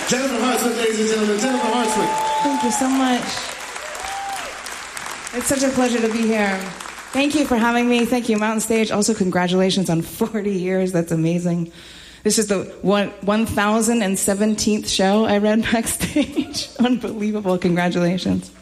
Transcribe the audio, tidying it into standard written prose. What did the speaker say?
Jennifer Hartswick, ladies and gentlemen. Jennifer Hartswick. Thank you so much. It's such a pleasure to be here. Thank you for having me. Thank you, Mountain Stage. Also, congratulations on 40 years. That's amazing. This is the 1017th show I read backstage. Unbelievable. Congratulations.